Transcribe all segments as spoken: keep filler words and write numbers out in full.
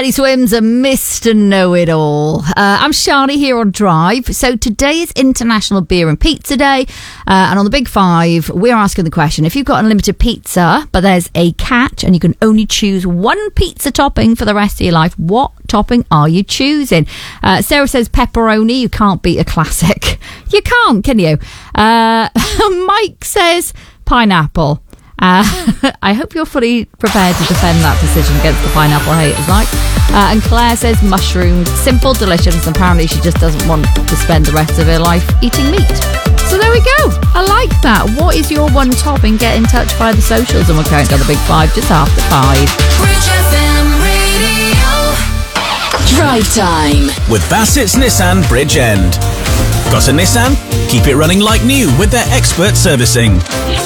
Paddy Swims and Mister Know-It-All. Uh, I'm Shani here on Drive. So today is International Beer and Pizza Day. Uh, and on the Big Five, we're asking the question, if you've got unlimited pizza, but there's a catch and you can only choose one pizza topping for the rest of your life, what topping are you choosing? Uh, Sarah says pepperoni. You can't beat a classic. You can't, can you? Uh, Mike says pineapple. Uh, I hope you're fully prepared to defend that decision against the pineapple haters, Mike. Uh, and Claire says mushrooms. Simple, delicious, and apparently she just doesn't want to spend the rest of her life eating meat. So there we go. I like that. What is your one topping? Get in touch via the socials and we'll count down the Big Five just after five. Bridge F M Radio. Drive time with Bassett's Nissan Bridgend. Got a Nissan? Keep it running like new with their expert servicing.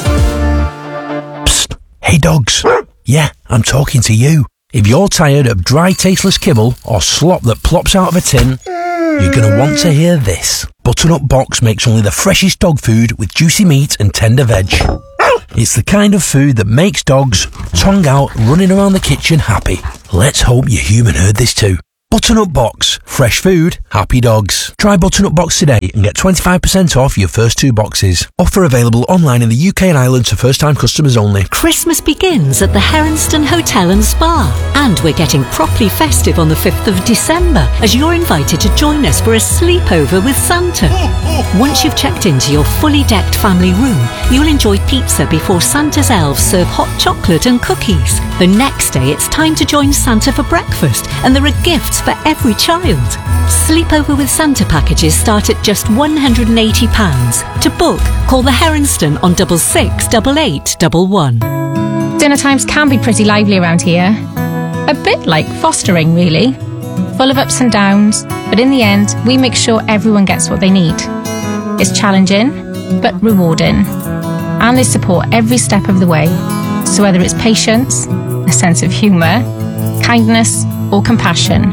Hey dogs, yeah, I'm talking to you. If you're tired of dry, tasteless kibble or slop that plops out of a tin, you're going to want to hear this. Butternut Box makes only the freshest dog food with juicy meat and tender veg. It's the kind of food that makes dogs, tongue out, running around the kitchen happy. Let's hope your human heard this too. Butternut Box. Fresh food, happy dogs. Try Butternut Box today and get twenty-five percent off your first two boxes. Offer available online in the U K and Ireland to first-time customers only. Christmas begins at the Heronston Hotel and Spa. And we're getting properly festive on the fifth of December as you're invited to join us for a sleepover with Santa. Once you've checked into your fully decked family room, you'll enjoy pizza before Santa's elves serve hot chocolate and cookies. The next day, it's time to join Santa for breakfast, and there are gifts for every child. Sleepover with Santa packages start at just one hundred eighty pounds. To book, call the Heronston on double six double eight double one. Dinner times can be pretty lively around here. A bit like fostering, really. Full of ups and downs, but in the end, we make sure everyone gets what they need. It's challenging, but rewarding. And they support every step of the way. So whether it's patience, a sense of humour, kindness, or compassion,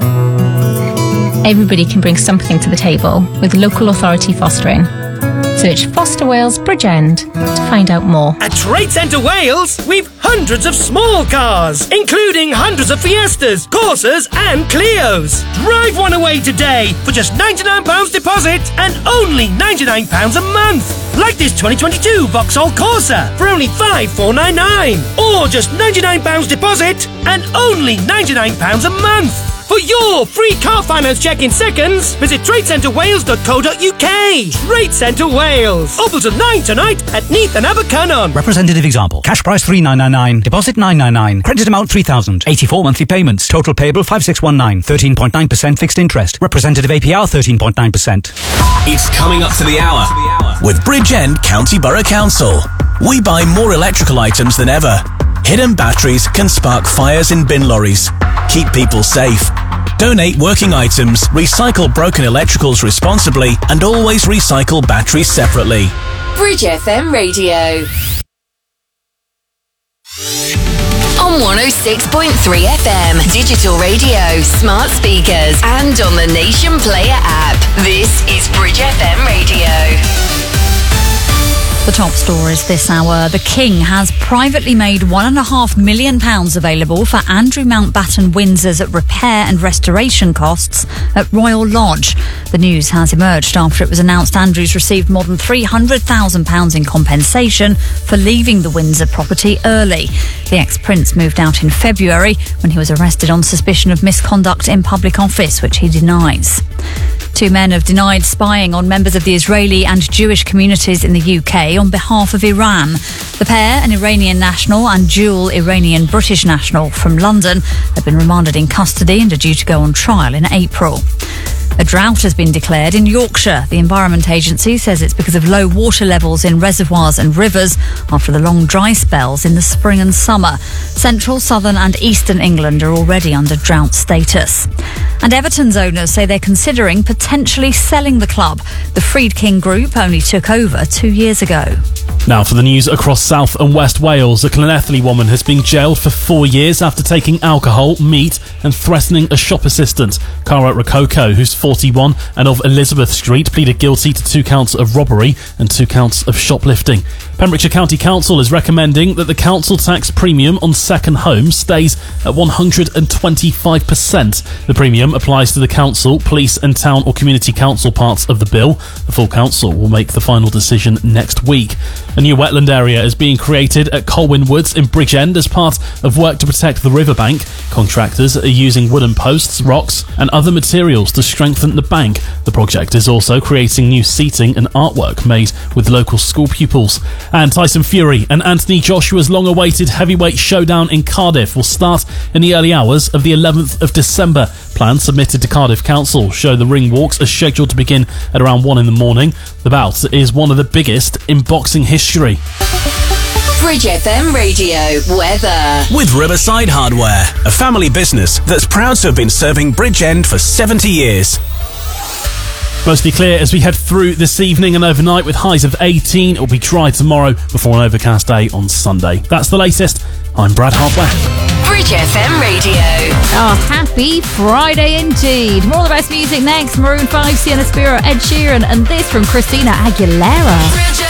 everybody can bring something to the table with local authority fostering. Search Foster Wales Bridgend to find out more. At Trade Centre Wales, we've hundreds of small cars, including hundreds of Fiestas, Corsas and Clios. Drive one away today for just ninety-nine pounds deposit and only ninety-nine pounds a month. Like this twenty twenty-two Vauxhall Corsa for only five thousand four hundred ninety-nine pounds. Or just ninety-nine pounds deposit and only ninety-nine pounds a month. For your free car finance check in seconds, visit trade centre wales dot co dot uk. Trade Centre Wales. Open till nine tonight at Neath and Abercynon. Representative example. Cash price three thousand nine hundred ninety-nine. Deposit nine hundred ninety-nine. Credit amount three thousand. eighty-four monthly payments. Total payable five thousand six hundred nineteen. thirteen point nine percent fixed interest. Representative A P R thirteen point nine percent. It's coming up to the hour with Bridgend County Borough Council. We buy more electrical items than ever. Hidden batteries can spark fires in bin lorries. Keep people safe. Donate working items, recycle broken electricals responsibly, and always recycle batteries separately. Bridge F M Radio. On one oh six point three F M, digital radio, smart speakers, and on the Nation Player app. This is Bridge F M Radio. The top stories this hour. The King has privately made one and a half million pounds available for Andrew Mountbatten Windsor's repair and restoration costs at Royal Lodge. The news has emerged after it was announced Andrew's received more than three hundred thousand pounds in compensation for leaving the Windsor property early. The ex-prince moved out in February when he was arrested on suspicion of misconduct in public office, which he denies. Two men have denied spying on members of the Israeli and Jewish communities in the U K on behalf of Iran. The pair, an Iranian national and dual Iranian-British national from London, have been remanded in custody and are due to go on trial in April. A drought has been declared in Yorkshire. The Environment Agency says it's because of low water levels in reservoirs and rivers after the long dry spells in the spring and summer. Central, southern and eastern England are already under drought status. And Everton's owners say they're considering potentially selling the club. The Freed King Group only took over two years ago. Now for the news across South and West Wales. A Llanelli woman has been jailed for four years after taking alcohol, meat and threatening a shop assistant. Cara Rococo, who's forty-one and of Elizabeth Street, pleaded guilty to two counts of robbery and two counts of shoplifting. Pembrokeshire County Council is recommending that the council tax premium on second homes stays at one hundred twenty-five percent. The premium applies to the council, police and town or community council parts of the bill. The full council will make the final decision next week. A new wetland area is being created at Colwyn Woods in Bridgend as part of work to protect the riverbank. Contractors are using wooden posts, rocks and other materials to strengthen the bank. The project is also creating new seating and artwork made with local school pupils. And Tyson Fury and Anthony Joshua's long-awaited heavyweight showdown in Cardiff will start in the early hours of the eleventh of December. Plans submitted to Cardiff Council show the ring walks are scheduled to begin at around one in the morning. The bout is one of the biggest in boxing history. Bridge F M Radio weather. With Riverside Hardware, a family business that's proud to have been serving Bridgend for seventy years. Mostly clear as we head through this evening and overnight with highs of eighteen. It will be dry tomorrow before an overcast day on Sunday. That's the latest. I'm Brad Hartwell. Bridge F M Radio. Oh, happy Friday indeed. More of the best music next. Maroon five, Sienna Spiro, Ed Sheeran, and this from Christina Aguilera. Bridge